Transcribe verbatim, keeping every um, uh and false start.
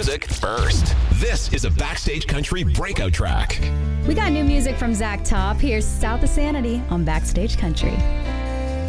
music first. This is a Backstage Country breakout track. We got new music from Zach Top. Here's South of Sanity on Backstage Country.